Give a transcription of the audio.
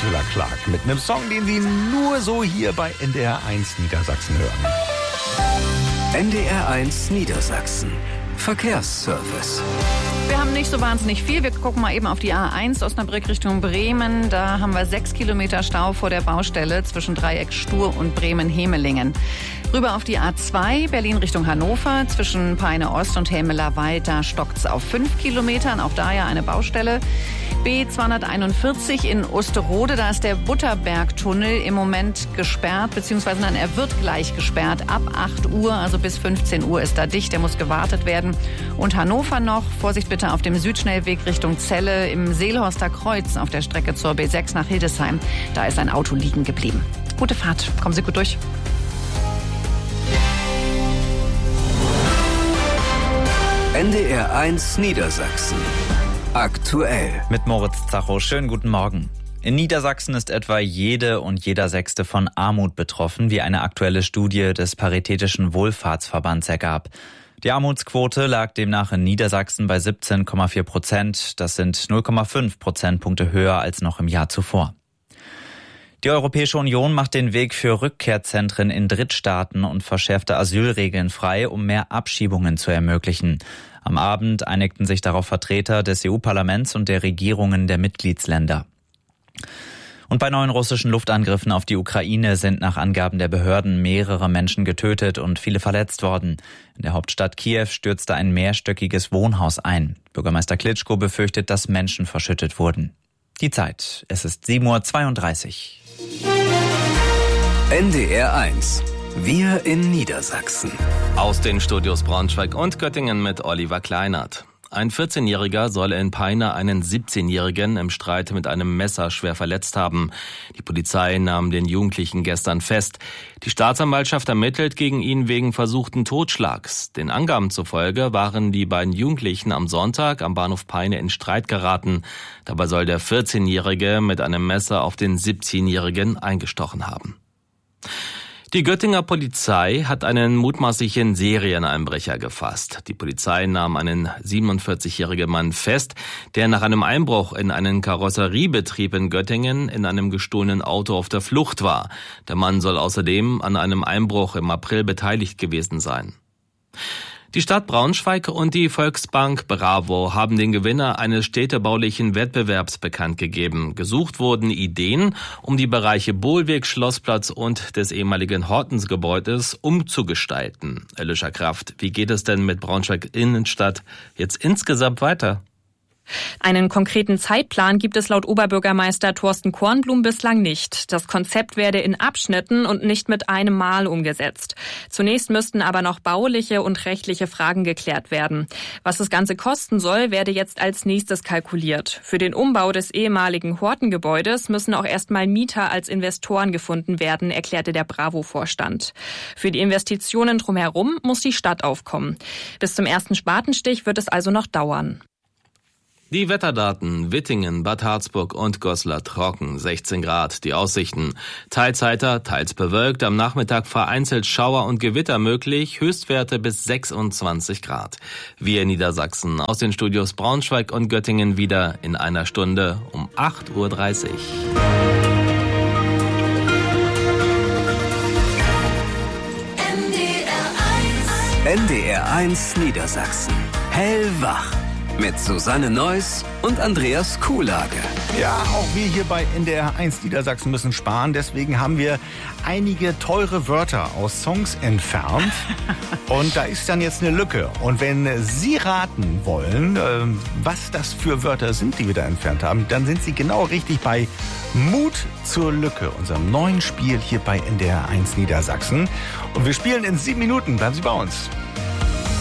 Petula Clark mit einem Song, den Sie nur so hier bei NDR 1 Niedersachsen hören. NDR 1 Niedersachsen. Verkehrsservice. Wir haben nicht so wahnsinnig viel. Wir gucken mal eben auf die A1 Osnabrück Richtung Bremen. Da haben wir 6 Kilometer Stau vor der Baustelle zwischen Dreieck Stur und Bremen-Hemelingen. Rüber auf die A2 Berlin Richtung Hannover. Zwischen Peine Ost und Helmelaweid, da stockt's auf 5 Kilometern. Auch da ja eine Baustelle. B241 in Osterode, da ist der Butterbergtunnel im Moment gesperrt, beziehungsweise nein, er wird gleich gesperrt. Ab 8 Uhr, also bis 15 Uhr ist da dicht, der muss gewartet werden. Und Hannover noch, Vorsicht bitte auf dem Südschnellweg Richtung Celle im Seelhorster Kreuz auf der Strecke zur B6 nach Hildesheim. Da ist ein Auto liegen geblieben. Gute Fahrt, kommen Sie gut durch. NDR 1 Niedersachsen. Aktuell. Mit Moritz Zacho. Schönen guten Morgen. In Niedersachsen ist etwa jede und jeder Sechste von Armut betroffen, wie eine aktuelle Studie des Paritätischen Wohlfahrtsverbands ergab. Die Armutsquote lag demnach in Niedersachsen bei 17,4%. Das sind 0,5 Prozentpunkte höher als noch im Jahr zuvor. Die Europäische Union macht den Weg für Rückkehrzentren in Drittstaaten und verschärfte Asylregeln frei, um mehr Abschiebungen zu ermöglichen. Am Abend einigten sich darauf Vertreter des EU-Parlaments und der Regierungen der Mitgliedsländer. Und bei neuen russischen Luftangriffen auf die Ukraine sind nach Angaben der Behörden mehrere Menschen getötet und viele verletzt worden. In der Hauptstadt Kiew stürzte ein mehrstöckiges Wohnhaus ein. Bürgermeister Klitschko befürchtet, dass Menschen verschüttet wurden. Die Zeit, es ist 7:32 Uhr. NDR 1. Wir in Niedersachsen. Aus den Studios Braunschweig und Göttingen mit Oliver Kleinert. Ein 14-Jähriger soll in Peine einen 17-Jährigen im Streit mit einem Messer schwer verletzt haben. Die Polizei nahm den Jugendlichen gestern fest. Die Staatsanwaltschaft ermittelt gegen ihn wegen versuchten Totschlags. Den Angaben zufolge waren die beiden Jugendlichen am Sonntag am Bahnhof Peine in Streit geraten. Dabei soll der 14-Jährige mit einem Messer auf den 17-Jährigen eingestochen haben. Die Göttinger Polizei hat einen mutmaßlichen Serieneinbrecher gefasst. Die Polizei nahm einen 47-jährigen Mann fest, der nach einem Einbruch in einen Karosseriebetrieb in Göttingen in einem gestohlenen Auto auf der Flucht war. Der Mann soll außerdem an einem Einbruch im April beteiligt gewesen sein. Die Stadt Braunschweig und die Volksbank Bravo haben den Gewinner eines städtebaulichen Wettbewerbs bekannt gegeben. Gesucht wurden Ideen, um die Bereiche Bohlweg, Schlossplatz und des ehemaligen Hortensgebäudes umzugestalten. Alicia Kraft, wie geht es denn mit Braunschweig Innenstadt jetzt insgesamt weiter? Einen konkreten Zeitplan gibt es laut Oberbürgermeister Thorsten Kornblum bislang nicht. Das Konzept werde in Abschnitten und nicht mit einem Mal umgesetzt. Zunächst müssten aber noch bauliche und rechtliche Fragen geklärt werden. Was das Ganze kosten soll, werde jetzt als nächstes kalkuliert. Für den Umbau des ehemaligen Hortengebäudes müssen auch erstmal Mieter als Investoren gefunden werden, erklärte der Bravo-Vorstand. Für die Investitionen drumherum muss die Stadt aufkommen. Bis zum ersten Spatenstich wird es also noch dauern. Die Wetterdaten: Wittingen, Bad Harzburg und Goslar trocken, 16 Grad. Die Aussichten: teils heiter, teils bewölkt, am Nachmittag vereinzelt Schauer und Gewitter möglich, Höchstwerte bis 26 Grad. Wir in Niedersachsen aus den Studios Braunschweig und Göttingen wieder in einer Stunde um 8:30 Uhr. NDR 1 Niedersachsen. Hellwach. Mit Susanne Neuss und Andreas Kuhlage. Ja, auch wir hier bei NDR 1 Niedersachsen müssen sparen. Deswegen haben wir einige teure Wörter aus Songs entfernt. Und da ist dann jetzt eine Lücke. Und wenn Sie raten wollen, was das für Wörter sind, die wir da entfernt haben, dann sind Sie genau richtig bei Mut zur Lücke, unserem neuen Spiel hier bei NDR 1 Niedersachsen. Und wir spielen in 7 Minuten. Bleiben Sie bei uns.